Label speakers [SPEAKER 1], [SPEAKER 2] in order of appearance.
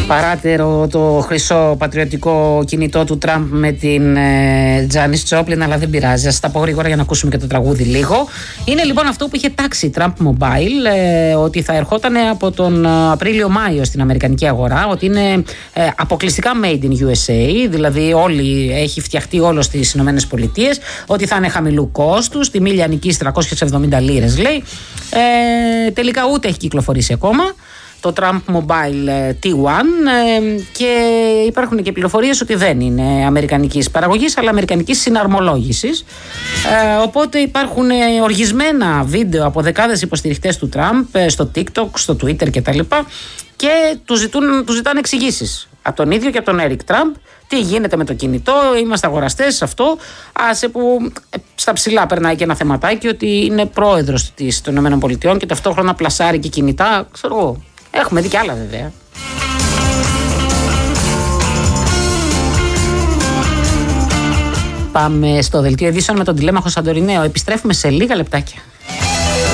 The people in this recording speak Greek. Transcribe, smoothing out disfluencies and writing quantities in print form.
[SPEAKER 1] Παράτερο το χρυσό πατριωτικό κινητό του Τραμπ με την Τζάνις Τζόπλιν, αλλά δεν πειράζει. Ας τα πω γρήγορα για να ακούσουμε και το τραγούδι λίγο. Είναι λοιπόν αυτό που είχε τάξει η Trump Mobile, ότι θα ερχόταν από τον Απρίλιο-Μάιο στην αμερικανική αγορά, ότι είναι αποκλειστικά made in USA, δηλαδή έχει φτιαχτεί όλο στις Ηνωμένες Πολιτείες, ότι θα είναι χαμηλού κόστους, τιμή λιανικής 370 λίρες λέει. Τελικά ούτε έχει κυκλοφορήσει ακόμα το Trump Mobile T1 και υπάρχουν και πληροφορίες ότι δεν είναι αμερικανικής παραγωγής αλλά αμερικανικής συναρμολόγησης, οπότε υπάρχουν οργισμένα βίντεο από δεκάδες υποστηριχτές του Trump στο TikTok, στο Twitter κτλ. Και του ζητάνε εξηγήσεις από τον ίδιο και από τον Eric Trump. Τι γίνεται με το κινητό, είμαστε αγοραστές σε αυτό. Άσε που στα ψηλά περνάει και ένα θεματάκι ότι είναι πρόεδρος των ΗΠΑ και ταυτόχρονα πλασάρει και κινητά. Ξέρω εγώ. Έχουμε δει κι άλλα βέβαια. Πάμε στο δελτίο ειδήσεων με τον Τηλέμαχο Σαντορινέο. Επιστρέφουμε σε λίγα λεπτάκια.